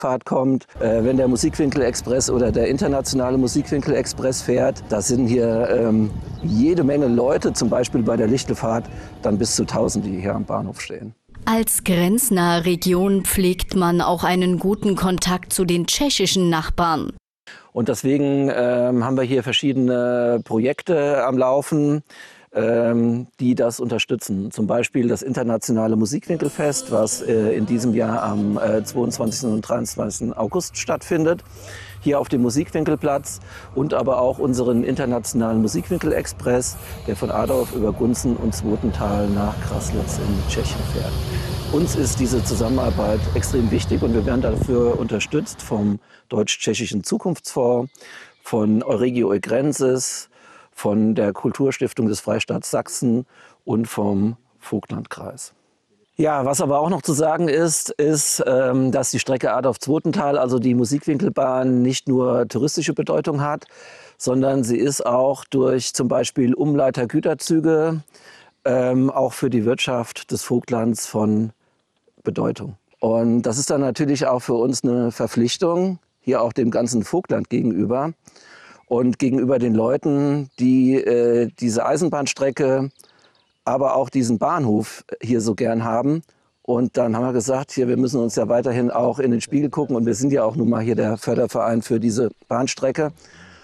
Fahrt kommt, wenn der Musikwinkel-Express oder der internationale Musikwinkel-Express fährt, da sind hier jede Menge Leute, zum Beispiel bei der Lichtelfahrt, dann bis zu 1000, die hier am Bahnhof stehen. Als grenznahe Region pflegt man auch einen guten Kontakt zu den tschechischen Nachbarn. Und deswegen haben wir hier verschiedene Projekte am Laufen, die das unterstützen. Zum Beispiel das internationale Musikwinkelfest, was in diesem Jahr am 22. und 23. August stattfindet, hier auf dem Musikwinkelplatz, und aber auch unseren internationalen Musikwinkel-Express, der von Adorf über Gunzen und Zwotental nach Kraslitz in Tschechien fährt. Uns ist diese Zusammenarbeit extrem wichtig und wir werden dafür unterstützt vom Deutsch-Tschechischen Zukunftsfonds, von Euregio Egrensis, von der Kulturstiftung des Freistaats Sachsen und vom Vogtlandkreis. Ja, was aber auch noch zu sagen ist, dass die Strecke Adorf-Zwotental, also die Musikwinkelbahn, nicht nur touristische Bedeutung hat, sondern sie ist auch durch zum Beispiel Umleitergüterzüge auch für die Wirtschaft des Vogtlands von Bedeutung. Und das ist dann natürlich auch für uns eine Verpflichtung, hier auch dem ganzen Vogtland gegenüber und gegenüber den Leuten, die diese Eisenbahnstrecke, aber auch diesen Bahnhof hier so gern haben. Und dann haben wir gesagt, hier, wir müssen uns ja weiterhin auch in den Spiegel gucken. Und wir sind ja auch nun mal hier der Förderverein für diese Bahnstrecke.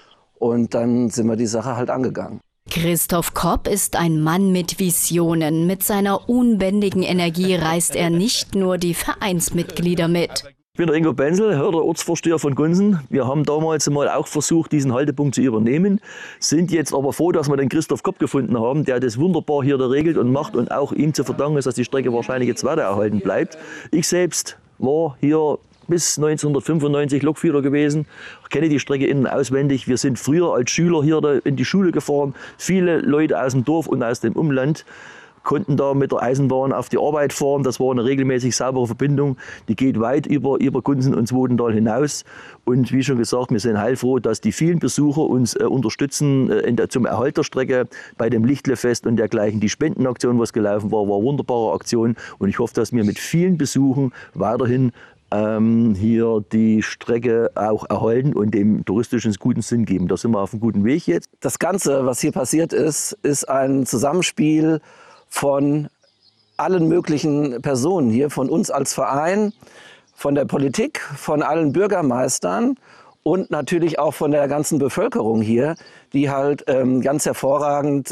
Und dann sind wir die Sache halt angegangen. Christoph Kopp ist ein Mann mit Visionen. Mit seiner unbändigen Energie reißt er nicht nur die Vereinsmitglieder mit. Ich bin der Ingo Benzel, der Ortsvorsteher von Gunzen. Wir haben damals mal auch versucht, diesen Haltepunkt zu übernehmen, sind jetzt aber froh, dass wir den Christoph Kopp gefunden haben, der das wunderbar hier da regelt und macht, und auch ihm zu verdanken ist, dass die Strecke wahrscheinlich jetzt weiter erhalten bleibt. Ich selbst war hier bis 1995 Lokführer gewesen, kenne die Strecke innen auswendig. Wir sind früher als Schüler hier in die Schule gefahren, viele Leute aus dem Dorf und aus dem Umland konnten da mit der Eisenbahn auf die Arbeit fahren. Das war eine regelmäßig saubere Verbindung. Die geht weit über Gunzen und Zwotental hinaus. Und wie schon gesagt, wir sind heilfroh, dass die vielen Besucher uns unterstützen zum Erhalt der Strecke bei dem Lichtlefest und dergleichen. Die Spendenaktion, was gelaufen war, war eine wunderbare Aktion. Und ich hoffe, dass wir mit vielen Besuchen weiterhin hier die Strecke auch erhalten und dem touristischen guten Sinn geben. Da sind wir auf einem guten Weg jetzt. Das Ganze, was hier passiert ist ein Zusammenspiel von allen möglichen Personen hier, von uns als Verein, von der Politik, von allen Bürgermeistern und natürlich auch von der ganzen Bevölkerung hier, die halt ganz hervorragend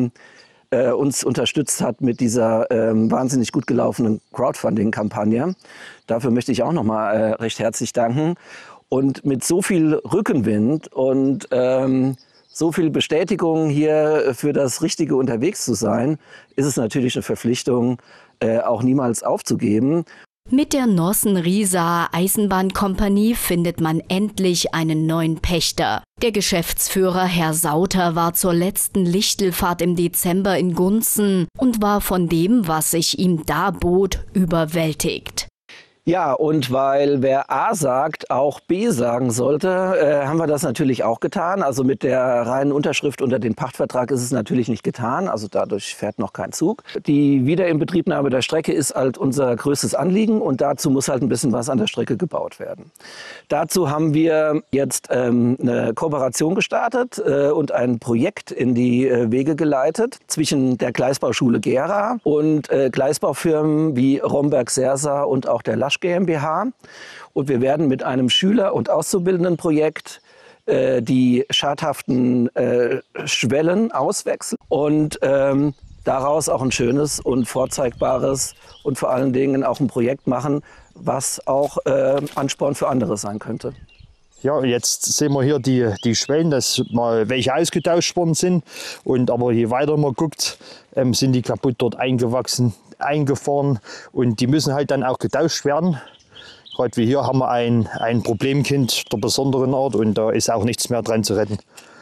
uns unterstützt hat mit dieser wahnsinnig gut gelaufenen Crowdfunding-Kampagne. Dafür möchte ich auch noch mal recht herzlich danken. Und mit so viel Rückenwind und so viel Bestätigung hier für das Richtige unterwegs zu sein, ist es natürlich eine Verpflichtung, auch niemals aufzugeben. Mit der Norsen-Riesaer Eisenbahnkompanie findet man endlich einen neuen Pächter. Der Geschäftsführer Herr Sauter war zur letzten Lichtelfahrt im Dezember in Gunzen und war von dem, was sich ihm da bot, überwältigt. Ja, und weil wer A sagt, auch B sagen sollte, haben wir das natürlich auch getan. Also mit der reinen Unterschrift unter den Pachtvertrag ist es natürlich nicht getan. Also dadurch fährt noch kein Zug. Die Wiederinbetriebnahme der Strecke ist halt unser größtes Anliegen und dazu muss halt ein bisschen was an der Strecke gebaut werden. Dazu haben wir jetzt eine Kooperation gestartet und ein Projekt in die Wege geleitet zwischen der Gleisbauschule Gera und Gleisbaufirmen wie Romberg-Sersa und auch der Lasch GmbH. Und wir werden mit einem Schüler- und Auszubildendenprojekt die schadhaften Schwellen auswechseln und daraus auch ein schönes und vorzeigbares und vor allen Dingen auch ein Projekt machen, was auch Ansporn für andere sein könnte. Ja, jetzt sehen wir hier die Schwellen, dass mal welche ausgetauscht worden sind. Aber je weiter man guckt, sind die kaputt dort eingewachsen, eingefahren. Und die müssen halt dann auch getauscht werden. Gerade wie hier haben wir ein Problemkind der besonderen Art und da ist auch nichts mehr dran zu retten.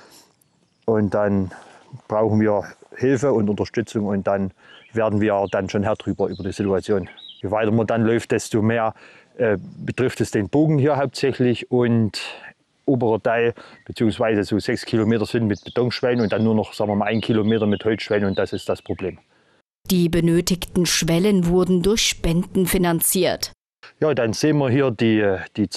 Und dann brauchen wir Hilfe und Unterstützung und dann werden wir dann schon Herr drüber über die Situation. Je weiter man dann läuft, desto mehr betrifft es den Bogen hier hauptsächlich und oberer Teil, beziehungsweise so 6 Kilometer sind mit Betonschwellen und dann nur noch, sagen wir mal, 1 Kilometer mit Holzschwellen und das ist das Problem. Die benötigten Schwellen wurden durch Spenden finanziert. Ja, dann sehen wir hier die